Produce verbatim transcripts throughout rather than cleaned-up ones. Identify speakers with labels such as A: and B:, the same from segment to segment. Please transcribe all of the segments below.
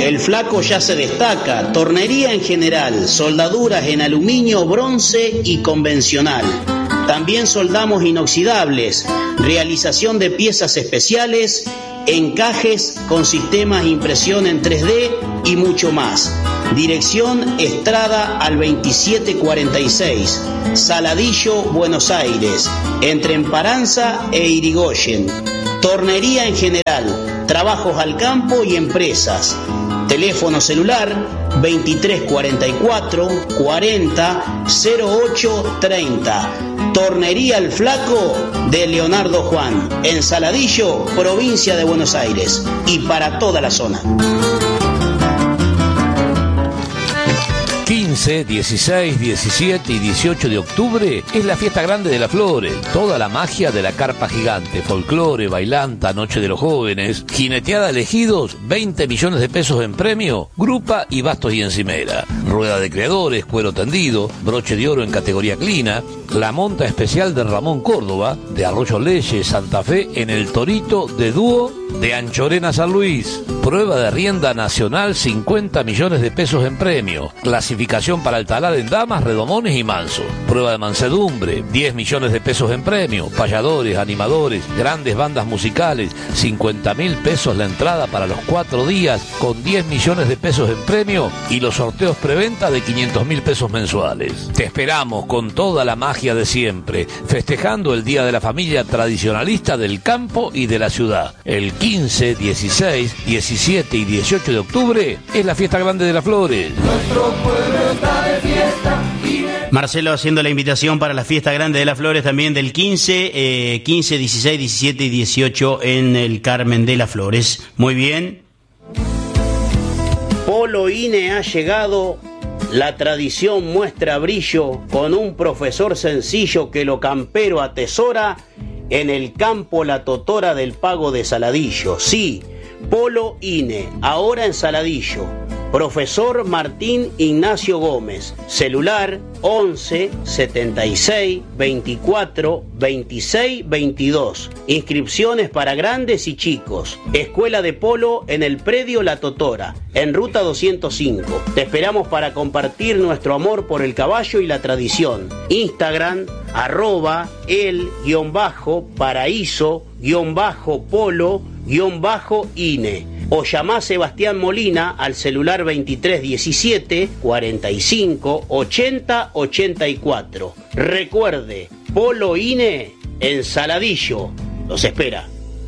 A: El Flaco ya se destaca. Tornería en general, soldaduras en aluminio, bronce y convencional. También soldamos inoxidables, realización de piezas especiales, encajes con sistemas de impresión en tres D y mucho más. Dirección Estrada al veintisiete cuarenta y seis, Saladillo, Buenos Aires, entre Emparanza e Irigoyen. Tornería en general, trabajos al campo y empresas. Teléfono celular veintitrés cuarenta y cuatro cuarenta cero ocho treinta. Tornería El Flaco de Leonardo Juan, en Saladillo, provincia de Buenos Aires, y para toda la zona.
B: quince, dieciséis, diecisiete y dieciocho de octubre es la fiesta grande de las flores. Toda la magia de la carpa gigante, folclore, bailanta, noche de los jóvenes, jineteada elegidos, veinte millones de pesos en premio, grupa y bastos y encimera, rueda de creadores, cuero tendido, broche de oro en categoría clina, la monta especial de Ramón Córdoba, de Arroyo Leyes, Santa Fe, en el Torito de Dúo de Anchorena San Luis. Prueba de rienda nacional, cincuenta millones de pesos en premio. Clasificación para el talar en damas, redomones y manso. Prueba de mansedumbre, diez millones de pesos en premio. Payadores, animadores, grandes bandas musicales, cincuenta mil pesos la entrada para los cuatro días con diez millones de pesos en premio y los sorteos preventa de quinientos mil pesos mensuales. Te esperamos con toda la magia de siempre, festejando el Día de la Familia tradicionalista del campo y de la ciudad. El quince, dieciséis, diecisiete y dieciocho de octubre es la fiesta grande de las flores.
C: Nuestro pueblo está de fiesta.
A: Marcelo haciendo la invitación para la fiesta grande de las flores también del quince, eh, quince, dieciséis, diecisiete y dieciocho en el Carmen de las Flores. Muy bien. Polo I N E ha llegado. La tradición muestra brillo con un profesor sencillo que lo campero atesora en el campo la totora del pago de Saladillo. Sí, Polo I N E, ahora en Saladillo. Profesor Martín Ignacio Gómez. Celular once, setenta y seis, veinticuatro, veintiséis, veintidós. Inscripciones para grandes y chicos. Escuela de polo en el predio La Totora, en Ruta doscientos cinco. Te esperamos para compartir nuestro amor por el caballo y la tradición. Instagram, arroba el guión bajo paraíso guión bajo polo guión bajo I N E. O llamá a Sebastián Molina al celular veintitrés diecisiete, cuarenta y cinco, ochenta, ochenta y cuatro. Recuerde, Polo I N E en Saladillo. Los espera.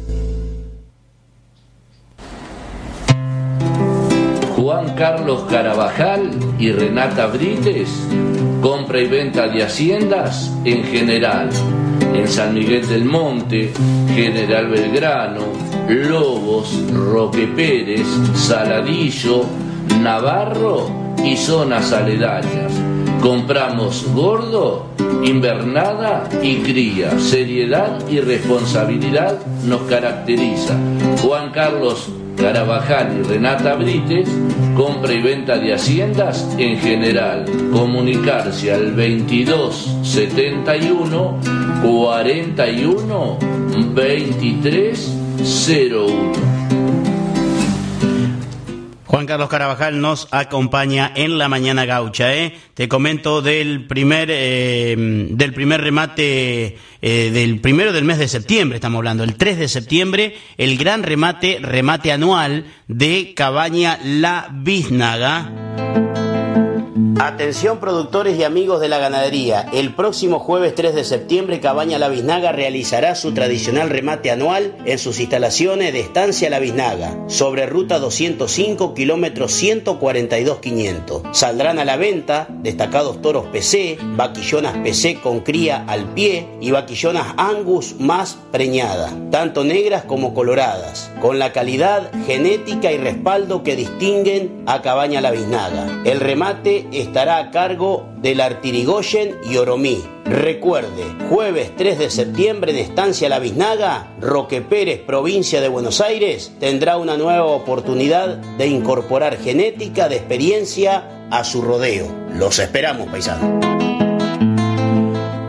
D: Juan Carlos Carabajal y Renata Brites, compra y venta de haciendas en general, en San Miguel del Monte, General Belgrano, Lobos, Roque Pérez, Saladillo, Navarro y zonas aledañas. Compramos gordo, invernada y cría. Seriedad y responsabilidad nos caracteriza. Juan Carlos Carabajal y Renata Brites, compra y venta de haciendas en general. Comunicarse al veintidós setenta y uno cuarenta y uno veintitrés cero uno.
A: Juan Carlos Carabajal nos acompaña en la mañana gaucha, ¿eh? Te comento del primer eh, del primer remate eh, del primero del mes de septiembre, estamos hablando, el tres de septiembre, el gran remate, remate anual de Cabaña La Biznaga. Atención productores y amigos de la ganadería, el próximo jueves tres de septiembre Cabaña La Biznaga realizará su tradicional remate anual en sus instalaciones de Estancia La Biznaga, sobre ruta doscientos cinco, kilómetros ciento cuarenta y dos quinientos. Saldrán a la venta destacados toros P C, vaquillonas P C con cría al pie y vaquillonas Angus más preñadas, tanto negras como coloradas, con la calidad genética y respaldo que distinguen a Cabaña La Biznaga. El remate es estará a cargo del Artirigoyen y Oromí. Recuerde, jueves tres de septiembre en Estancia La Biznaga, Roque Pérez, provincia de Buenos Aires, tendrá una nueva oportunidad de incorporar genética de experiencia a su rodeo. Los esperamos, paisanos.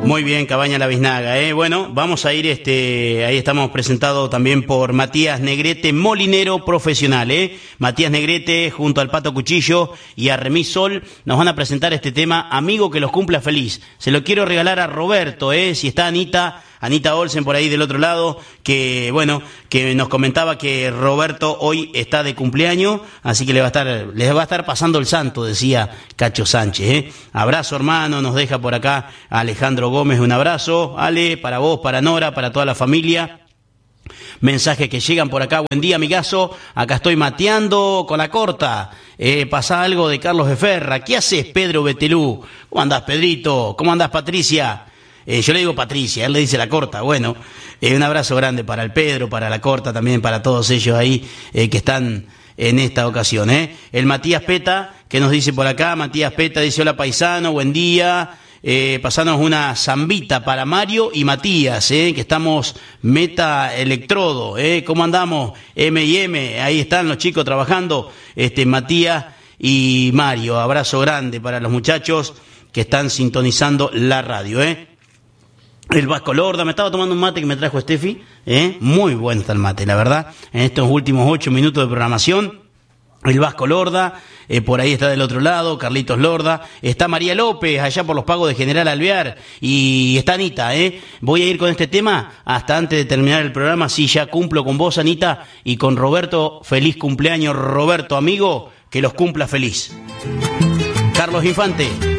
A: Muy bien, Cabaña La Biznaga, ¿eh? Bueno, vamos a ir, este, ahí estamos presentados también por Matías Negrete, molinero profesional, ¿eh? Matías Negrete junto al Pato Cuchillo y a Remis Sol nos van a presentar este tema, Amigo que los cumpla feliz. Se lo quiero regalar a Roberto, ¿eh? Si está Anita... Anita Olsen por ahí del otro lado, que bueno, que nos comentaba que Roberto hoy está de cumpleaños, así que le va a estar, les va a estar pasando el santo, decía Cacho Sánchez, ¿eh? Abrazo, hermano, nos deja por acá Alejandro Gómez, un abrazo, Ale, para vos, para Nora, para toda la familia. Mensajes que llegan por acá, buen día amigazo, acá estoy mateando con la corta, eh, pasa algo de Carlos de Ferra, ¿qué haces Pedro Betelú? ¿Cómo andás Pedrito? ¿Cómo andás Patricia? Eh, yo le digo Patricia, él le dice la corta. Bueno, eh, un abrazo grande para el Pedro, para la corta, también para todos ellos ahí eh, que están en esta ocasión. ¿eh? El Matías Peta, que nos dice por acá, Matías Peta dice, hola paisano, buen día. Eh, pasanos una zambita para Mario y Matías, eh, que estamos meta electrodo. Eh. ¿Cómo andamos? M y M, ahí están los chicos trabajando, este Matías y Mario. Abrazo grande para los muchachos que están sintonizando la radio, ¿eh? El Vasco Lorda, me estaba tomando un mate que me trajo Steffi, ¿eh? Muy bueno está el mate, la verdad, en estos últimos ocho minutos de programación. El Vasco Lorda, eh, por ahí está del otro lado, Carlitos Lorda, está María López, allá por los pagos de General Alvear, y está Anita, ¿eh? Voy a ir con este tema hasta antes de terminar el programa, sí, ya cumplo con vos, Anita, y con Roberto, feliz cumpleaños, Roberto, amigo, que los cumpla feliz. Carlos Infante.